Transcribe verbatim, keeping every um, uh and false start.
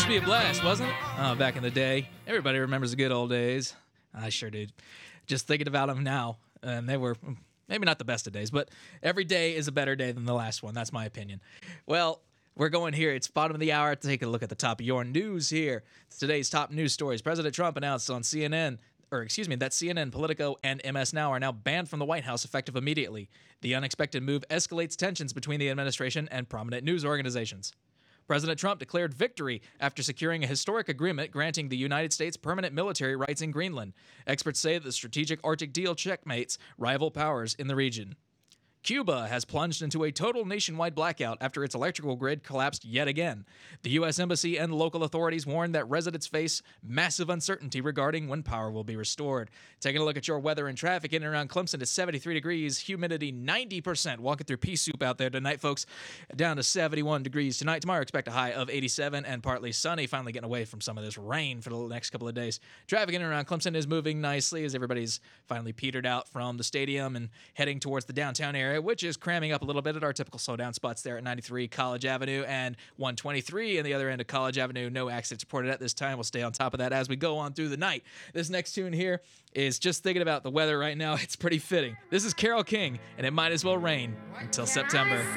be a blast, wasn't it? Oh, back in the day. Everybody remembers the good old days. I sure did. Just thinking about them now, and they were maybe not the best of days, but every day is a better day than the last one. That's my opinion. Well, we're going here. It's bottom of the hour to take a look at the top of your news here. It's today's top news stories. President Trump announced on C N N, or excuse me, that C N N, Politico, and M S Now are now banned from the White House effective immediately. The unexpected move escalates tensions between the administration and prominent news organizations. President Trump declared victory after securing a historic agreement granting the United States permanent military rights in Greenland. Experts say that the strategic Arctic deal checkmates rival powers in the region. Cuba has plunged into a total nationwide blackout after its electrical grid collapsed yet again. The U S Embassy and local authorities warned that residents face massive uncertainty regarding when power will be restored. Taking a look at your weather and traffic in and around Clemson, it's seventy-three degrees, humidity ninety percent. Walking through pea soup out there tonight, folks. Down to seventy-one degrees tonight. Tomorrow, expect a high of eighty-seven and partly sunny. Finally getting away from some of this rain for the next couple of days. Traffic in and around Clemson is moving nicely as everybody's finally petered out from the stadium and heading towards the downtown area, which is cramming up a little bit at our typical slowdown spots there at ninety-three College Avenue and one twenty-three and the other end of College Avenue. No accidents reported at this time. We'll stay on top of that as we go on through the night. This next tune here is just thinking about the weather right now. It's pretty fitting. This is Carole King, and It Might As Well Rain until September.